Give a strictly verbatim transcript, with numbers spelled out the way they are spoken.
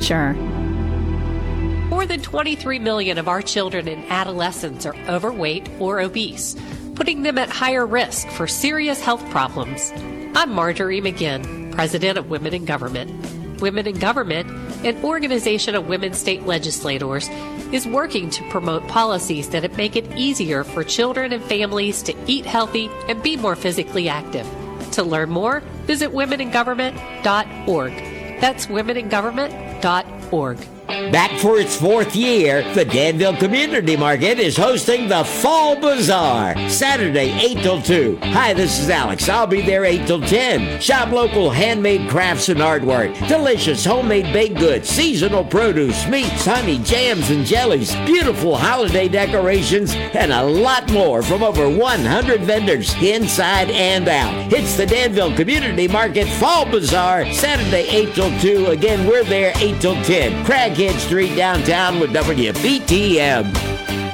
future. More than twenty-three million of our children and adolescents are overweight or obese, putting them at higher risk for serious health problems. I'm Marjorie McGinn, President of Women in Government. Women in Government, an organization of women state legislators, is working to promote policies that make it easier for children and families to eat healthy and be more physically active. To learn more, visit women in government dot org. That's women in government dot org. Back for its fourth year, the Danville Community Market is hosting the Fall Bazaar, Saturday, eight till two. Hi, this is Alex. I'll be there eight till ten. Shop local handmade crafts and artwork, delicious homemade baked goods, seasonal produce, meats, honey, jams, and jellies, beautiful holiday decorations, and a lot more from over one hundred vendors inside and out. It's the Danville Community Market Fall Bazaar, Saturday, eight till two. Again, we're there eight till ten. Craighead Street downtown with W B T M.